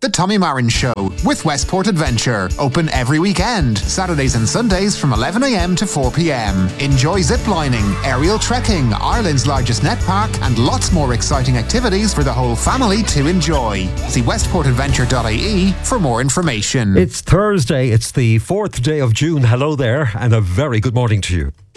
The Tommy Marin Show with Westport Adventure. Open every weekend, Saturdays and Sundays from 11am to 4pm. Enjoy ziplining, aerial trekking, Ireland's largest net park, and lots more exciting activities for the whole family to enjoy. See westportadventure.ie for more information. It's Thursday, it's the 4th day of June. Hello there, and a very good morning to you.